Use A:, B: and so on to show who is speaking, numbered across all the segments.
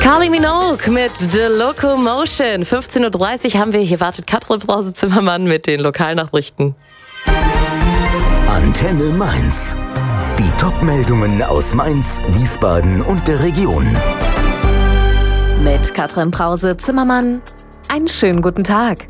A: Kylie Minogue mit The Locomotion. 15.30 Uhr haben wir. Hier wartet Katrin Brause-Zimmermann mit den Lokalnachrichten.
B: Antenne Mainz. Die Top-Meldungen aus Mainz, Wiesbaden und der Region.
C: Mit Katrin Brause-Zimmermann. Einen schönen guten Tag.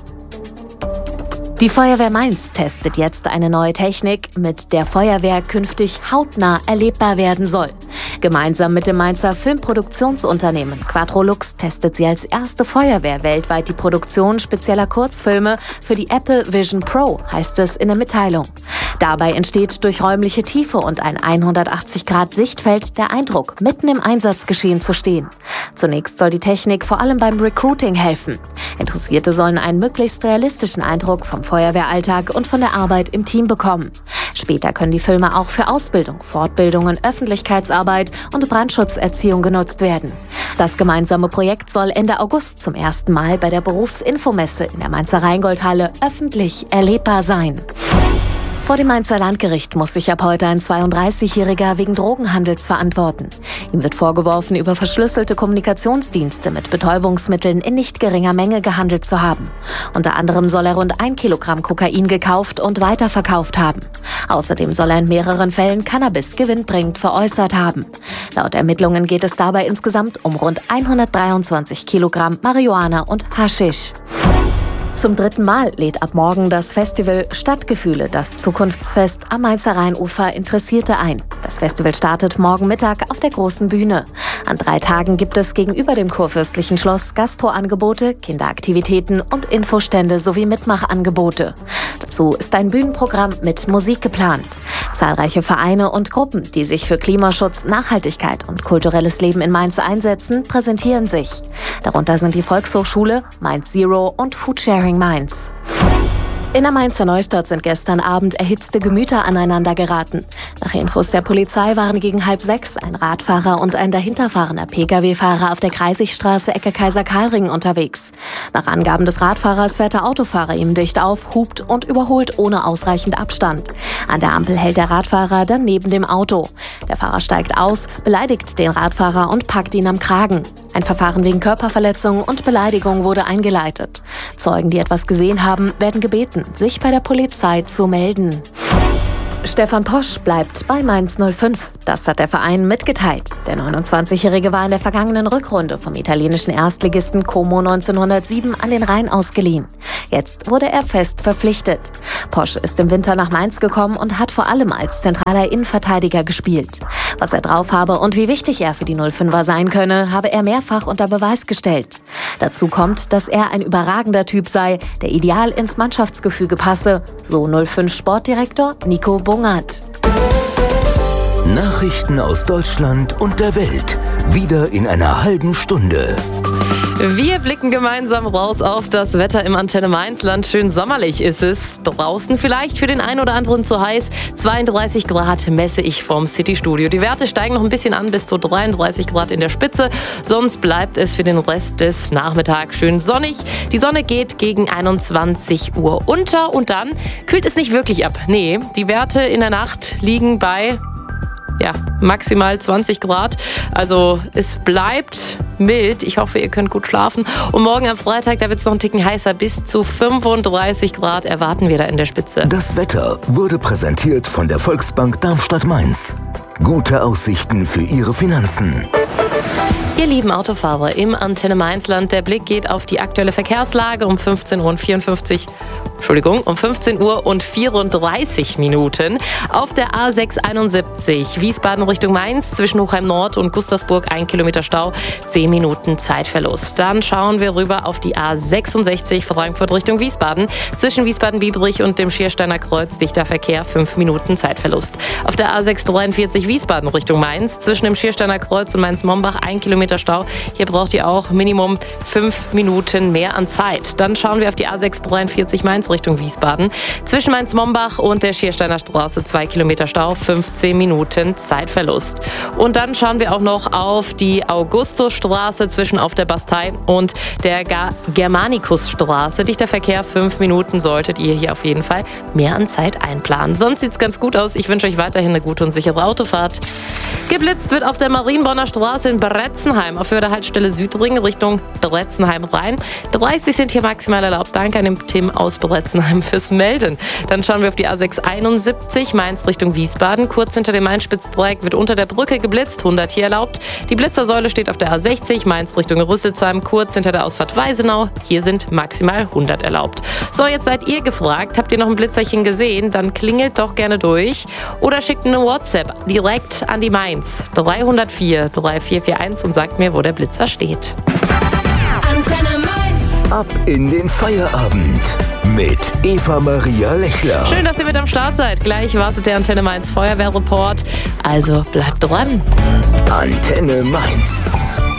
C: Die Feuerwehr Mainz testet jetzt eine neue Technik, mit der Feuerwehr künftig hautnah erlebbar werden soll. Gemeinsam mit dem Mainzer Filmproduktionsunternehmen Quadrolux testet sie als erste Feuerwehr weltweit die Produktion spezieller Kurzfilme für die Apple Vision Pro, heißt es in der Mitteilung. Dabei entsteht durch räumliche Tiefe und ein 180-Grad-Sichtfeld der Eindruck, mitten im Einsatzgeschehen zu stehen. Zunächst soll die Technik vor allem beim Recruiting helfen. Interessierte sollen einen möglichst realistischen Eindruck vom Feuerwehralltag und von der Arbeit im Team bekommen. Später können die Filme auch für Ausbildung, Fortbildungen, Öffentlichkeitsarbeit und Brandschutzerziehung genutzt werden. Das gemeinsame Projekt soll Ende August zum ersten Mal bei der Berufsinfomesse in der Mainzer Rheingoldhalle öffentlich erlebbar sein. Vor dem Mainzer Landgericht muss sich ab heute ein 32-Jähriger wegen Drogenhandels verantworten. Ihm wird vorgeworfen, über verschlüsselte Kommunikationsdienste mit Betäubungsmitteln in nicht geringer Menge gehandelt zu haben. Unter anderem soll er rund 1 Kilogramm Kokain gekauft und weiterverkauft haben. Außerdem soll er in mehreren Fällen Cannabis gewinnbringend veräußert haben. Laut Ermittlungen geht es dabei insgesamt um rund 123 Kilogramm Marihuana und Haschisch. Zum 3. Mal lädt ab morgen das Festival Stadtgefühle, das Zukunftsfest am Mainzer Rheinufer, Interessierte ein. Das Festival startet morgen Mittag auf der großen Bühne. An 3 Tagen gibt es gegenüber dem Kurfürstlichen Schloss Gastroangebote, Kinderaktivitäten und Infostände sowie Mitmachangebote. Dazu ist ein Bühnenprogramm mit Musik geplant. Zahlreiche Vereine und Gruppen, die sich für Klimaschutz, Nachhaltigkeit und kulturelles Leben in Mainz einsetzen, präsentieren sich. Darunter sind die Volkshochschule, Mainz Zero und Foodsharing Mainz. In der Mainzer Neustadt sind gestern Abend erhitzte Gemüter aneinander geraten. Nach Infos der Polizei waren gegen 5:30 ein Radfahrer und ein dahinterfahrender Pkw-Fahrer auf der Kreisigstraße Ecke Kaiser-Karl-Ring unterwegs. Nach Angaben des Radfahrers fährt der Autofahrer ihm dicht auf, hupt und überholt ohne ausreichend Abstand. An der Ampel hält der Radfahrer dann neben dem Auto. Der Fahrer steigt aus, beleidigt den Radfahrer und packt ihn am Kragen. Ein Verfahren wegen Körperverletzung und Beleidigung wurde eingeleitet. Zeugen, die etwas gesehen haben, werden gebeten, sich bei der Polizei zu melden. Stefan Posch bleibt bei Mainz 05. Das hat der Verein mitgeteilt. Der 29-Jährige war in der vergangenen Rückrunde vom italienischen Erstligisten Como 1907 an den Rhein ausgeliehen. Jetzt wurde er fest verpflichtet. Posch ist im Winter nach Mainz gekommen und hat vor allem als zentraler Innenverteidiger gespielt. Was er drauf habe und wie wichtig er für die 05er sein könne, habe er mehrfach unter Beweis gestellt. Dazu kommt, dass er ein überragender Typ sei, der ideal ins Mannschaftsgefüge passe, so 05 Sportdirektor Nico Bungert.
B: Nachrichten aus Deutschland und der Welt. Wieder in einer halben Stunde.
A: Wir blicken gemeinsam raus auf das Wetter im Antenne Mainz-Land. Schön sommerlich ist es. Draußen vielleicht für den einen oder anderen zu heiß. 32 Grad messe ich vom City-Studio. Die Werte steigen noch ein bisschen an bis zu 33 Grad in der Spitze. Sonst bleibt es für den Rest des Nachmittags schön sonnig. Die Sonne geht gegen 21 Uhr unter und dann kühlt es nicht wirklich ab. Nee, die Werte in der Nacht liegen bei maximal 20 Grad. Also es bleibt mild. Ich hoffe, ihr könnt gut schlafen. Und morgen am Freitag, da wird es noch einen Ticken heißer. Bis zu 35 Grad erwarten wir da in der Spitze.
B: Das Wetter wurde präsentiert von der Volksbank Darmstadt-Mainz. Gute Aussichten für Ihre Finanzen.
A: Ihr lieben Autofahrer im Antenne Mainz-Land, der Blick geht auf die aktuelle Verkehrslage um 15 Uhr und 34 Minuten. Auf der A671 Wiesbaden Richtung Mainz zwischen Hochheim Nord und Gustavsburg 1 Kilometer Stau, 10 Minuten Zeitverlust. Dann schauen wir rüber auf die A66 Frankfurt Richtung Wiesbaden. Zwischen Wiesbaden-Biebrich und dem Schiersteiner Kreuz dichter Verkehr, 5 Minuten Zeitverlust. Auf der A643 Wiesbaden Richtung Mainz zwischen dem Schiersteiner Kreuz und Mainz-Mombach 1 Kilometer Stau. Hier braucht ihr auch Minimum 5 Minuten mehr an Zeit. Dann schauen wir auf die A643 Mainz Richtung Wiesbaden. Zwischen Mainz-Mombach und der Schiersteiner Straße 2 Kilometer Stau, 15 Minuten Zeitverlust. Und dann schauen wir auch noch auf die Augustusstraße zwischen auf der Bastei und der Germanicusstraße. Dichter Verkehr, 5 Minuten solltet ihr hier auf jeden Fall mehr an Zeit einplanen. Sonst sieht es ganz gut aus. Ich wünsche euch weiterhin eine gute und sichere Autofahrt. Geblitzt wird auf der Marienborner Straße in Bretzenheim auf der Haltestelle Südring Richtung Bretzenheim rein. 30 sind hier maximal erlaubt. Danke an den Tim aus Bretzenheim fürs Melden. Dann schauen wir auf die A671 Mainz Richtung Wiesbaden. Kurz hinter dem Mainspitzdreieck wird unter der Brücke geblitzt. 100 hier erlaubt. Die Blitzersäule steht auf der A60 Mainz Richtung Rüsselsheim. Kurz hinter der Ausfahrt Weisenau. Hier sind maximal 100 erlaubt. So, jetzt seid ihr gefragt. Habt ihr noch ein Blitzerchen gesehen? Dann klingelt doch gerne durch. Oder schickt eine WhatsApp direkt an die Mainz 304 3441 und sagt mir, wo der Blitzer steht.
D: Antenne Mainz.
B: Ab in den Feierabend mit Eva-Maria Lechler.
A: Schön, dass ihr mit am Start seid. Gleich wartet der Antenne Mainz Feuerwehrreport. Also bleibt dran.
B: Antenne Mainz.